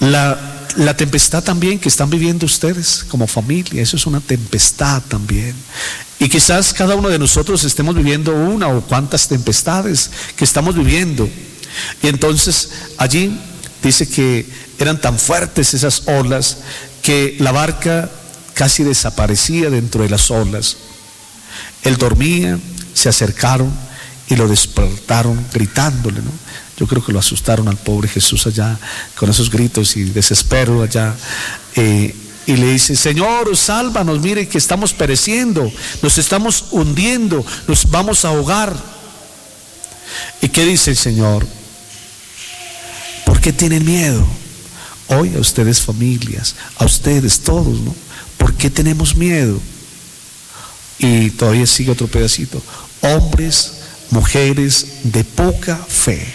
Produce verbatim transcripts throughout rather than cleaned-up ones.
La, la tempestad también que están viviendo ustedes como familia, eso es una tempestad también. Y quizás cada uno de nosotros estemos viviendo una o cuantas tempestades que estamos viviendo. Y entonces allí dice que eran tan fuertes esas olas que la barca casi desaparecía dentro de las olas. Él dormía, se acercaron y lo despertaron gritándole, ¿no? Yo creo que lo asustaron al pobre Jesús allá con esos gritos y desespero allá. Eh, y le dice: Señor, sálvanos, mire que estamos pereciendo, nos estamos hundiendo, nos vamos a ahogar. ¿Y qué dice el Señor? ¿Por qué tienen miedo? Hoy a ustedes familias, a ustedes todos, ¿no? ¿Por qué tenemos miedo? Y todavía sigue otro pedacito. Hombres, mujeres de poca fe.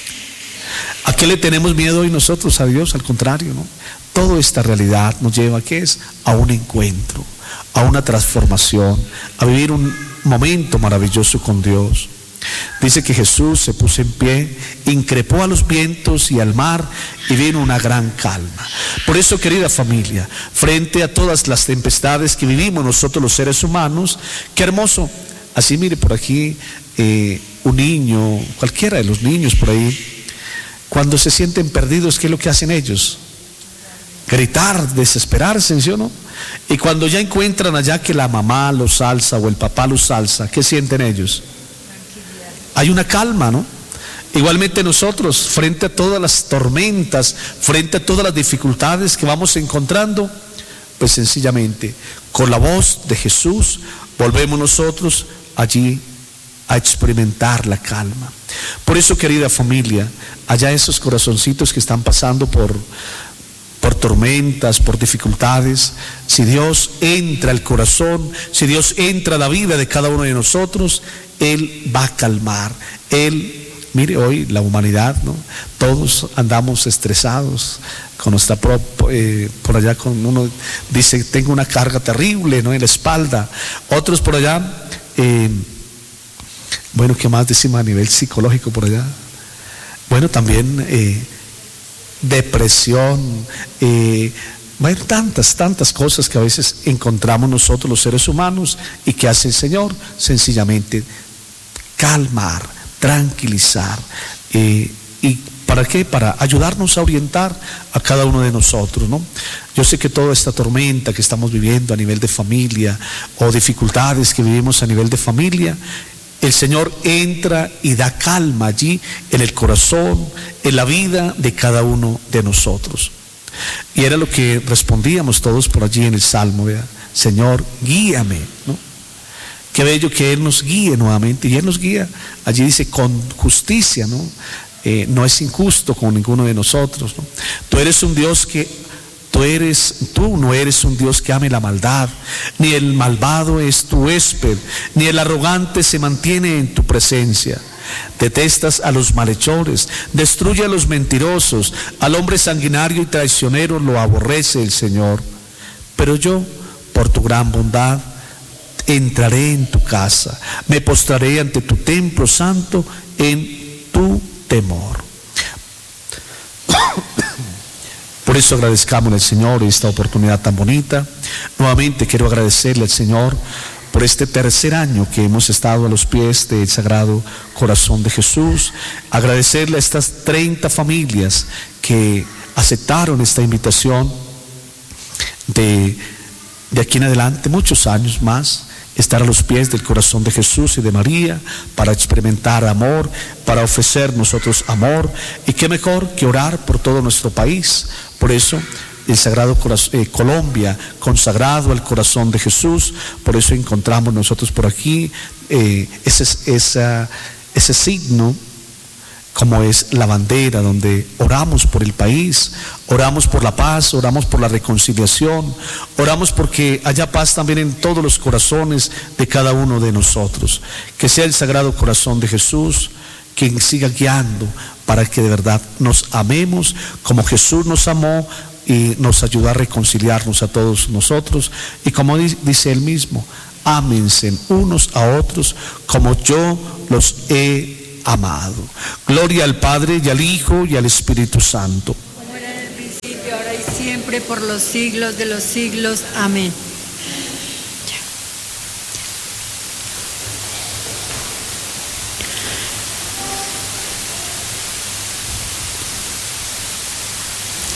¿A qué le tenemos miedo hoy nosotros? A Dios, al contrario, ¿no? Toda esta realidad nos lleva, ¿a qué es? A un encuentro, a una transformación, a vivir un momento maravilloso con Dios. Dice que Jesús se puso en pie, increpó a los vientos y al mar, y vino una gran calma. Por eso, querida familia, frente a todas las tempestades que vivimos nosotros los seres humanos, qué hermoso. Así, mire, por aquí eh, un niño, cualquiera de los niños por ahí, cuando se sienten perdidos, ¿qué es lo que hacen ellos? Gritar, desesperarse, ¿sí o no? Y cuando ya encuentran allá que la mamá los alza o el papá los alza, ¿qué sienten ellos? Hay una calma, ¿no? Igualmente nosotros, frente a todas las tormentas, frente a todas las dificultades que vamos encontrando, pues sencillamente, con la voz de Jesús, volvemos nosotros allí a experimentar la calma. Por eso, querida familia, allá esos corazoncitos que están pasando por, por tormentas, por dificultades, si Dios entra al corazón, si Dios entra a la vida de cada uno de nosotros, Él va a calmar. Él, mire, hoy la humanidad, ¿no? Todos andamos estresados con nuestra pro, eh, por allá con uno dice: tengo una carga terrible, ¿no?, en la espalda. Otros por allá, eh, bueno, ¿qué más decimos a nivel psicológico por allá? Bueno, también eh, depresión, eh, bueno, tantas, tantas cosas que a veces encontramos nosotros los seres humanos, y que hace el Señor, sencillamente calmar, tranquilizar. Eh, ¿Y para qué? Para ayudarnos a orientar a cada uno de nosotros, ¿no? Yo sé que toda esta tormenta que estamos viviendo a nivel de familia, o dificultades que vivimos a nivel de familia, el Señor entra y da calma allí en el corazón, en la vida de cada uno de nosotros. Y era lo que respondíamos todos por allí en el Salmo, ¿verdad? Señor, guíame, ¿no? Qué bello que Él nos guíe nuevamente, y Él nos guía, allí dice, con justicia, ¿no? Eh, no es injusto con ninguno de nosotros, ¿no? Tú eres un Dios que, tú eres, tú no eres un Dios que ame la maldad, ni el malvado es tu huésped, ni el arrogante se mantiene en tu presencia. Detestas a los malhechores, destruye a los mentirosos, al hombre sanguinario y traicionero lo aborrece el Señor. Pero yo, por tu gran bondad, entraré en tu casa, me postraré ante tu templo santo en tu temor. Por eso agradezcamos al Señor esta oportunidad tan bonita. Nuevamente quiero agradecerle al Señor por este tercer año que hemos estado a los pies del Sagrado Corazón de Jesús. Agradecerle a estas treinta familias que aceptaron esta invitación de, de aquí en adelante, muchos años más, estar a los pies del corazón de Jesús y de María, para experimentar amor, para ofrecer nosotros amor. Y qué mejor que orar por todo nuestro país. Por eso el Sagrado Corazón, eh, Colombia, consagrado al corazón de Jesús. Por eso encontramos nosotros por aquí eh, ese, esa, ese signo, como es la bandera, donde oramos por el país, oramos por la paz, oramos por la reconciliación, oramos porque haya paz también en todos los corazones de cada uno de nosotros. Que sea el Sagrado Corazón de Jesús quien siga guiando para que de verdad nos amemos como Jesús nos amó, y nos ayuda a reconciliarnos a todos nosotros. Y como dice Él mismo, ámense unos a otros como yo los he amado. Gloria al Padre, y al Hijo, y al Espíritu Santo. Como era en el principio, siempre, por los siglos de los siglos. Amén.